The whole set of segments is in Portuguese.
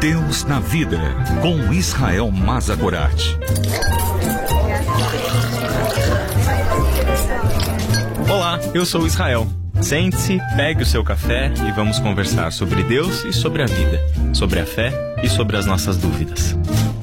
Deus na Vida, com Israel Mazagorat. Olá, eu sou Israel. Sente-se, pegue o seu café e vamos conversar sobre Deus e sobre a vida, sobre a fé e sobre as nossas dúvidas.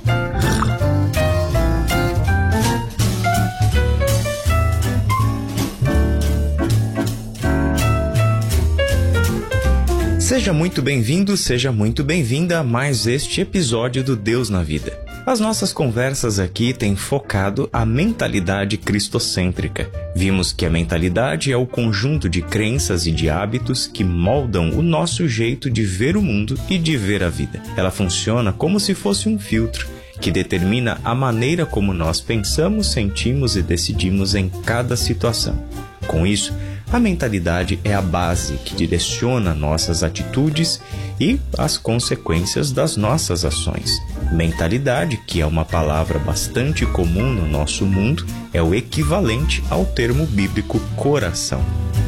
Seja muito bem-vindo, seja muito bem-vinda a mais este episódio do Deus na Vida. As nossas conversas aqui têm focado a mentalidade cristocêntrica. Vimos que a mentalidade é o conjunto de crenças e de hábitos que moldam o nosso jeito de ver o mundo e de ver a vida. Ela funciona como se fosse um filtro que determina a maneira como nós pensamos, sentimos e decidimos em cada situação. Com isso, a mentalidade é a base que direciona nossas atitudes e as consequências das nossas ações. Mentalidade, que é uma palavra bastante comum no nosso mundo, é o equivalente ao termo bíblico coração.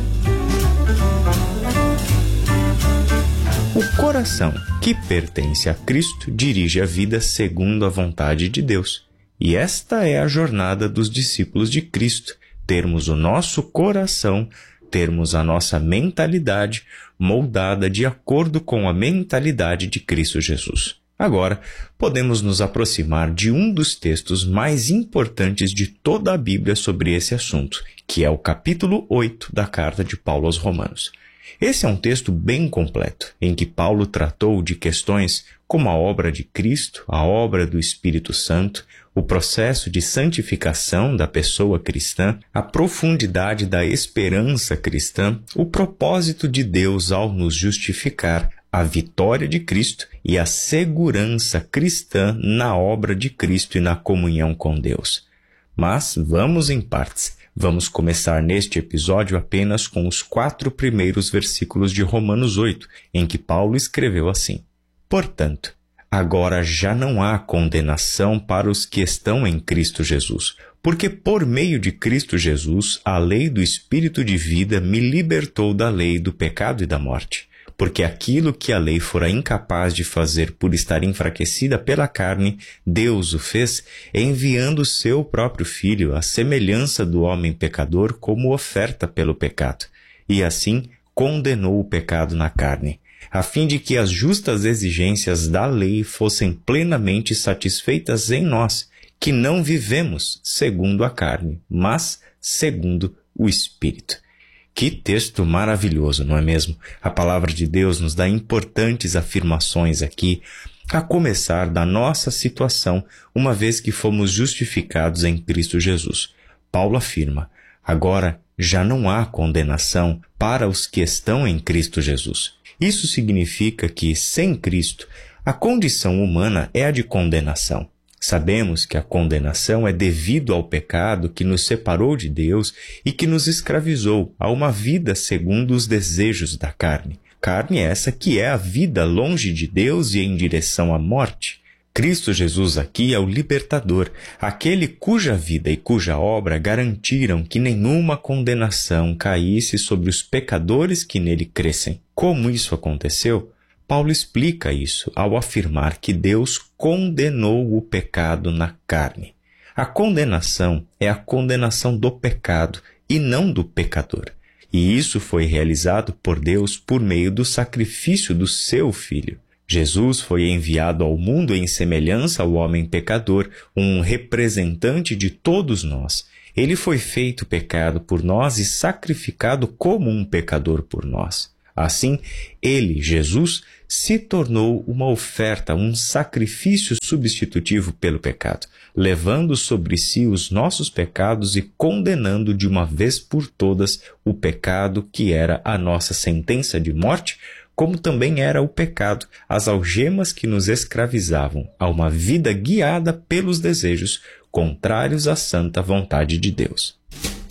O coração, que pertence a Cristo, dirige a vida segundo a vontade de Deus. E esta é a jornada dos discípulos de Cristo. Termos o nosso coração, termos a nossa mentalidade moldada de acordo com a mentalidade de Cristo Jesus. Agora, podemos nos aproximar de um dos textos mais importantes de toda a Bíblia sobre esse assunto, que é o capítulo 8 da carta de Paulo aos Romanos. Esse é um texto bem completo, em que Paulo tratou de questões como a obra de Cristo, a obra do Espírito Santo, o processo de santificação da pessoa cristã, a profundidade da esperança cristã, o propósito de Deus ao nos justificar, a vitória de Cristo e a segurança cristã na obra de Cristo e na comunhão com Deus. Mas vamos em partes. Vamos começar neste episódio apenas com os 4 primeiros versículos de Romanos 8, em que Paulo escreveu assim: Portanto, agora já não há condenação para os que estão em Cristo Jesus, porque por meio de Cristo Jesus, a lei do Espírito de vida me libertou da lei do pecado e da morte. Porque aquilo que a lei fora incapaz de fazer por estar enfraquecida pela carne, Deus o fez, enviando o seu próprio Filho, à semelhança do homem pecador, como oferta pelo pecado. E assim condenou o pecado na carne, a fim de que as justas exigências da lei fossem plenamente satisfeitas em nós, que não vivemos segundo a carne, mas segundo o Espírito. Que texto maravilhoso, não é mesmo? A palavra de Deus nos dá importantes afirmações aqui, a começar da nossa situação, uma vez que fomos justificados em Cristo Jesus. Paulo afirma: agora já não há condenação para os que estão em Cristo Jesus. Isso significa que, sem Cristo, a condição humana é a de condenação. Sabemos que a condenação é devido ao pecado que nos separou de Deus e que nos escravizou a uma vida segundo os desejos da carne. Carne essa que é a vida longe de Deus e em direção à morte. Cristo Jesus aqui é o libertador, aquele cuja vida e cuja obra garantiram que nenhuma condenação caísse sobre os pecadores que nele crescem. Como isso aconteceu? Paulo explica isso ao afirmar que Deus condenou o pecado na carne. A condenação é a condenação do pecado e não do pecador. E isso foi realizado por Deus por meio do sacrifício do seu Filho. Jesus foi enviado ao mundo em semelhança ao homem pecador, um representante de todos nós. Ele foi feito pecado por nós e sacrificado como um pecador por nós. Assim, ele, Jesus, se tornou uma oferta, um sacrifício substitutivo pelo pecado, levando sobre si os nossos pecados e condenando de uma vez por todas o pecado que era a nossa sentença de morte, como também era o pecado, as algemas que nos escravizavam a uma vida guiada pelos desejos contrários à santa vontade de Deus.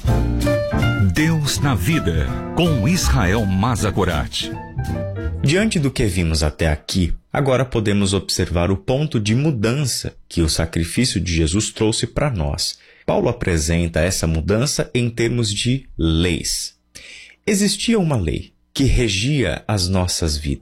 Deus na Vida, com Israel Mazagorat. Diante do que vimos até aqui, agora podemos observar o ponto de mudança que o sacrifício de Jesus trouxe para nós. Paulo apresenta essa mudança em termos de leis. Existia uma lei que regia as nossas vidas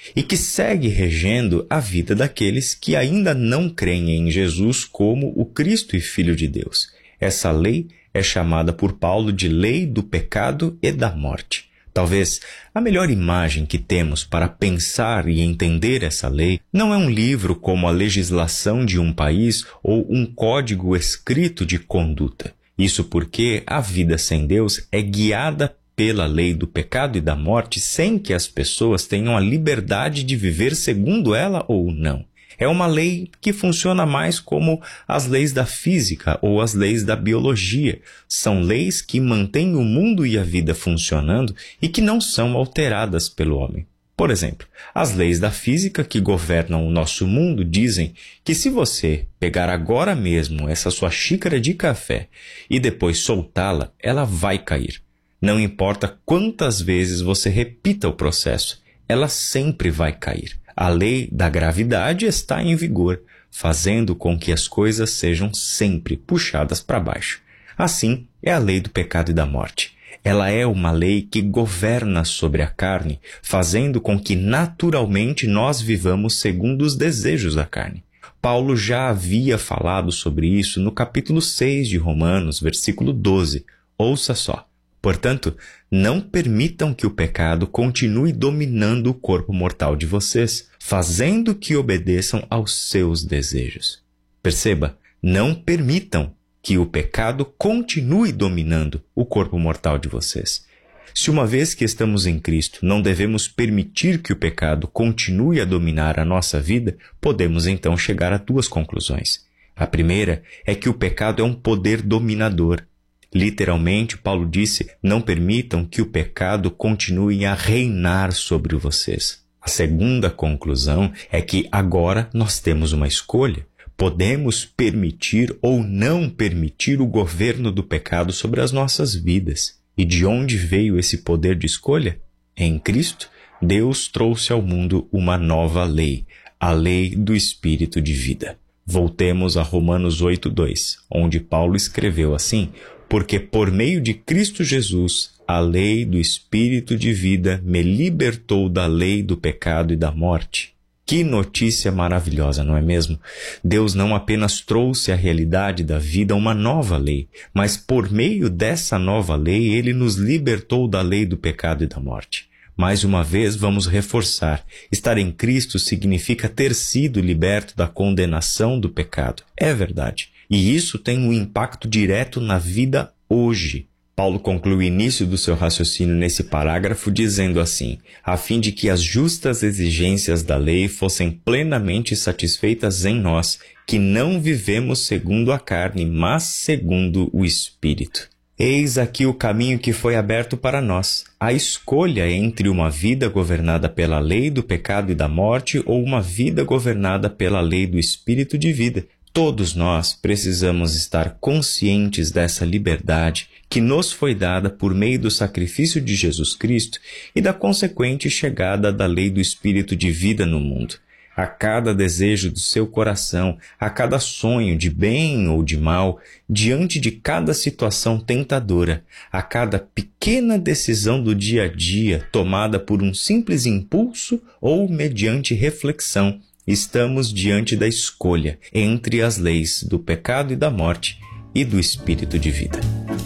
e que segue regendo a vida daqueles que ainda não creem em Jesus como o Cristo e Filho de Deus. Essa lei é chamada por Paulo de lei do pecado e da morte. Talvez a melhor imagem que temos para pensar e entender essa lei não é um livro como a legislação de um país ou um código escrito de conduta. Isso porque a vida sem Deus é guiada pela lei do pecado e da morte sem que as pessoas tenham a liberdade de viver segundo ela ou não. É uma lei que funciona mais como as leis da física ou as leis da biologia. São leis que mantêm o mundo e a vida funcionando e que não são alteradas pelo homem. Por exemplo, as leis da física que governam o nosso mundo dizem que se você pegar agora mesmo essa sua xícara de café e depois soltá-la, ela vai cair. Não importa quantas vezes você repita o processo, ela sempre vai cair. A lei da gravidade está em vigor, fazendo com que as coisas sejam sempre puxadas para baixo. Assim é a lei do pecado e da morte. Ela é uma lei que governa sobre a carne, fazendo com que naturalmente nós vivamos segundo os desejos da carne. Paulo já havia falado sobre isso no capítulo 6 de Romanos, versículo 12. Ouça só. Portanto, não permitam que o pecado continue dominando o corpo mortal de vocês, fazendo que obedeçam aos seus desejos. Perceba, não permitam que o pecado continue dominando o corpo mortal de vocês. Se uma vez que estamos em Cristo, não devemos permitir que o pecado continue a dominar a nossa vida, podemos então chegar a duas conclusões. A primeira é que o pecado é um poder dominador. Literalmente, Paulo disse, não permitam que o pecado continue a reinar sobre vocês. A segunda conclusão é que agora nós temos uma escolha. Podemos permitir ou não permitir o governo do pecado sobre as nossas vidas. E de onde veio esse poder de escolha? Em Cristo, Deus trouxe ao mundo uma nova lei, a lei do Espírito de vida. Voltemos a Romanos 8:2, onde Paulo escreveu assim: porque por meio de Cristo Jesus, a lei do Espírito de vida me libertou da lei do pecado e da morte. Que notícia maravilhosa, não é mesmo? Deus não apenas trouxe à realidade da vida uma nova lei, mas por meio dessa nova lei, Ele nos libertou da lei do pecado e da morte. Mais uma vez, vamos reforçar. Estar em Cristo significa ter sido liberto da condenação do pecado. É verdade. E isso tem um impacto direto na vida hoje. Paulo conclui o início do seu raciocínio nesse parágrafo dizendo assim: a fim de que as justas exigências da lei fossem plenamente satisfeitas em nós, que não vivemos segundo a carne, mas segundo o Espírito. Eis aqui o caminho que foi aberto para nós, a escolha entre uma vida governada pela lei do pecado e da morte ou uma vida governada pela lei do Espírito de vida. Todos nós precisamos estar conscientes dessa liberdade que nos foi dada por meio do sacrifício de Jesus Cristo e da consequente chegada da lei do Espírito de vida no mundo. A cada desejo do seu coração, a cada sonho de bem ou de mal, diante de cada situação tentadora, a cada pequena decisão do dia a dia tomada por um simples impulso ou mediante reflexão, estamos diante da escolha entre as leis do pecado e da morte e do Espírito de vida.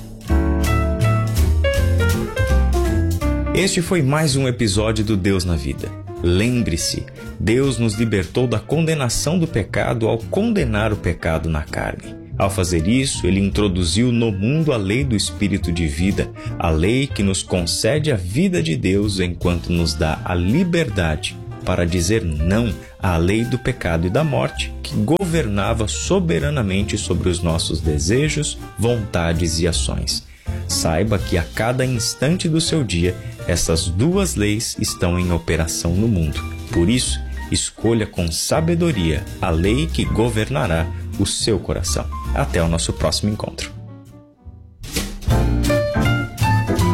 Este foi mais um episódio do Deus na Vida. Lembre-se, Deus nos libertou da condenação do pecado ao condenar o pecado na carne. Ao fazer isso, Ele introduziu no mundo a lei do Espírito de vida, a lei que nos concede a vida de Deus enquanto nos dá a liberdade para dizer não à lei do pecado e da morte que governava soberanamente sobre os nossos desejos, vontades e ações. Saiba que a cada instante do seu dia, essas duas leis estão em operação no mundo. Por isso, escolha com sabedoria a lei que governará o seu coração. Até o nosso próximo encontro.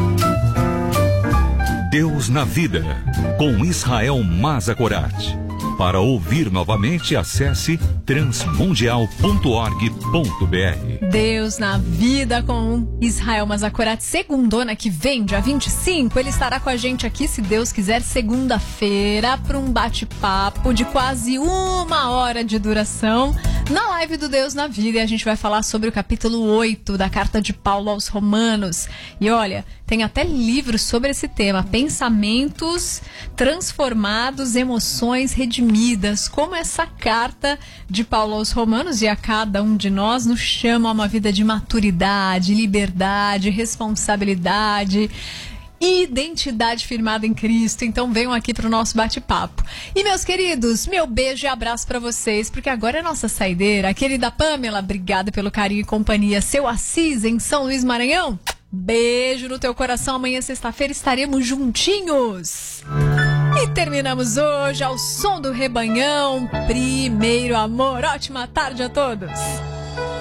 Deus na Vida, com Israel Mazakorat. Para ouvir novamente, acesse transmundial.org.br. Deus na vida com Israel Mazakorati. Segundona que vem, dia 25, ele estará com a gente aqui, se Deus quiser, segunda-feira, para um bate-papo de quase 1 hora de duração na live do Deus na Vida. E a gente vai falar sobre o capítulo 8 da carta de Paulo aos Romanos. E olha, tem até livros sobre esse tema: pensamentos transformados, emoções redimidas. Como essa carta de Paulo aos Romanos e a cada um de nós nos chama a uma vida de maturidade, liberdade, responsabilidade, identidade firmada em Cristo. Então venham aqui para o nosso bate-papo. E meus queridos, meu beijo e abraço para vocês, porque agora é nossa saideira. A querida Pamela, obrigada pelo carinho e companhia. Seu Assis, em São Luís, Maranhão, beijo no teu coração. Amanhã, sexta-feira, estaremos juntinhos. E terminamos hoje ao som do Rebanhão, Primeiro Amor. Ótima tarde a todos.